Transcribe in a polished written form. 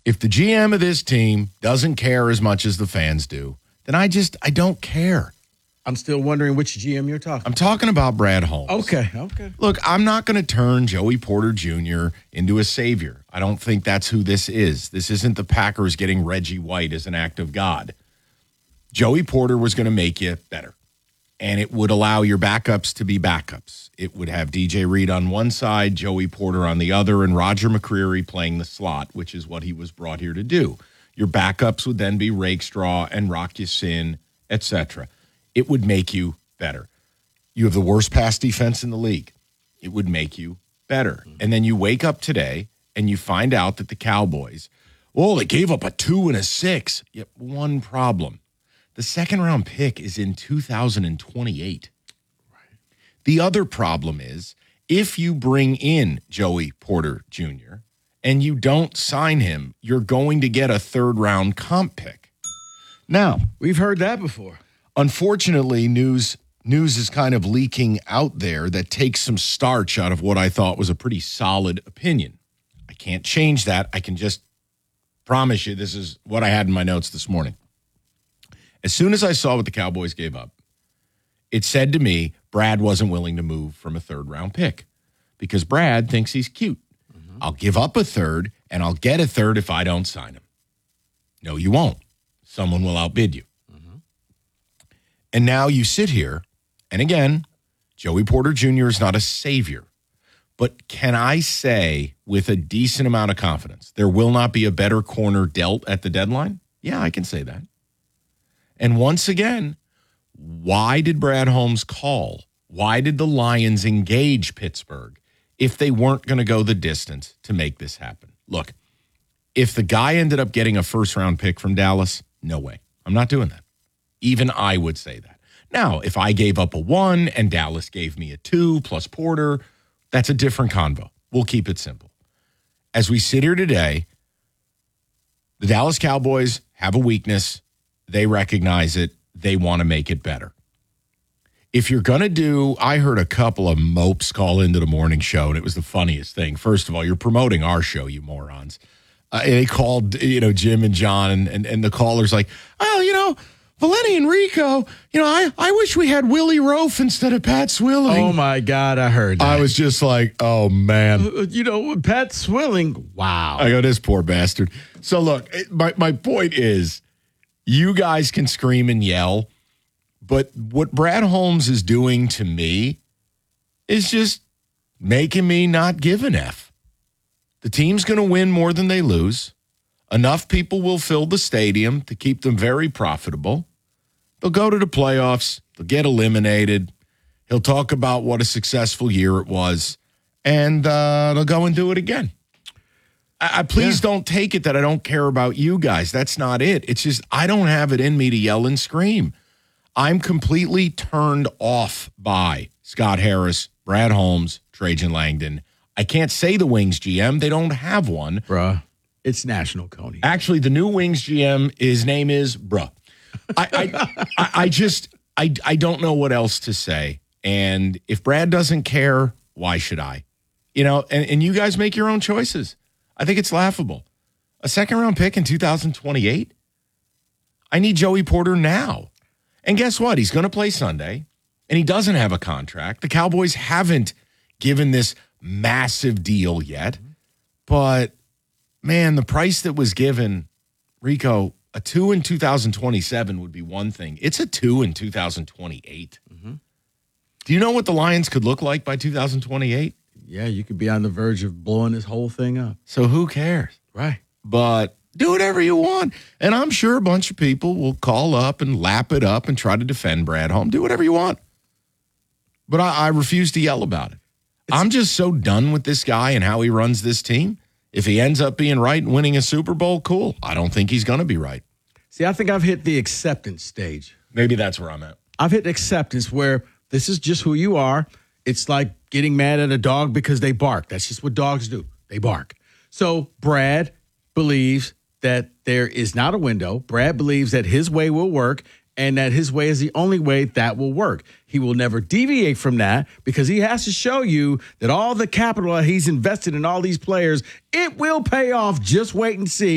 If the GM of this team doesn't care as much as the fans do, then I don't care. I'm still wondering which GM you're talking about. I'm talking about Brad Holmes. Okay. Look, I'm not going to turn Joey Porter Jr. into a savior. I don't think that's who this is. This isn't the Packers getting Reggie White as an act of God. Joey Porter was going to make you better, and it would allow your backups to be backups. It would have DJ Reed on one side, Joey Porter on the other, and Roger McCreary playing the slot, which is what he was brought here to do. Your backups would then be Rakestraw and Rock Ya-Sin, etc. It would make you better. You have the worst pass defense in the league. It would make you better. And then you wake up today and you find out that the Cowboys, they gave up a 2 and a 6. Yep, one problem. The second-round pick is in 2028. Right. The other problem is if you bring in Joey Porter Jr. and you don't sign him, you're going to get a third-round comp pick. Now, we've heard that before. Unfortunately, news is kind of leaking out there that takes some starch out of what I thought was a pretty solid opinion. I can't change that. I can just promise you this is what I had in my notes this morning. As soon as I saw what the Cowboys gave up, it said to me, Brad wasn't willing to move from a third-round pick because Brad thinks he's cute. Mm-hmm. I'll give up a third, and I'll get a third if I don't sign him. No, you won't. Someone will outbid you. And now you sit here, and again, Joey Porter Jr. is not a savior. But can I say with a decent amount of confidence, there will not be a better corner dealt at the deadline? Yeah, I can say that. And once again, why did Brad Holmes call? Why did the Lions engage Pittsburgh if they weren't going to go the distance to make this happen? Look, if the guy ended up getting a first-round pick from Dallas, no way. I'm not doing that. Even I would say that. Now, if I gave up a 1 and Dallas gave me a 2 plus Porter, that's a different convo. We'll keep it simple. As we sit here today, the Dallas Cowboys have a weakness. They recognize it. They want to make it better. If you're going to do, I heard a couple of mopes call into the morning show, and it was the funniest thing. First of all, you're promoting our show, you morons. They called, Jim and John, and the caller's like, Valenti and Rico, I wish we had Willie Rofe instead of Pat Swilling. Oh, my God, I heard that. I was just like, oh, man. Pat Swilling, wow. I go, this poor bastard. So, look, my point is, you guys can scream and yell, but what Brad Holmes is doing to me is just making me not give an F. The team's going to win more than they lose. Enough people will fill the stadium to keep them very profitable. They'll go to the playoffs. They'll get eliminated. He'll talk about what a successful year it was, and they'll go and do it again. Please don't take it that I don't care about you guys. That's not it. It's just I don't have it in me to yell and scream. I'm completely turned off by Scott Harris, Brad Holmes, Trajan Langdon. I can't say the Wings GM. They don't have one. Bruh. It's National Coney. Actually, the new Wings GM, his name is Bruh. I don't know what else to say. And if Brad doesn't care, why should I? And you guys make your own choices. I think it's laughable. A second-round pick in 2028? I need Joey Porter now. And guess what? He's going to play Sunday, and he doesn't have a contract. The Cowboys haven't given this massive deal yet. But man, the price that was given, Rico, a 2 in 2027 would be one thing. It's a 2 in 2028. Mm-hmm. Do you know what the Lions could look like by 2028? Yeah, you could be on the verge of blowing this whole thing up. So who cares? Right. But do whatever you want. And I'm sure a bunch of people will call up and lap it up and try to defend Brad Holmes. Do whatever you want. But I refuse to yell about it. I'm just so done with this guy and how he runs this team. If he ends up being right and winning a Super Bowl, cool. I don't think he's going to be right. See, I think I've hit the acceptance stage. Maybe that's where I'm at. I've hit acceptance where this is just who you are. It's like getting mad at a dog because they bark. That's just what dogs do. They bark. So Brad believes that there is not a window. Brad believes that his way will work and that his way is the only way that will work. He will never deviate from that because he has to show you that all the capital that he's invested in all these players, it will pay off. Just wait and see.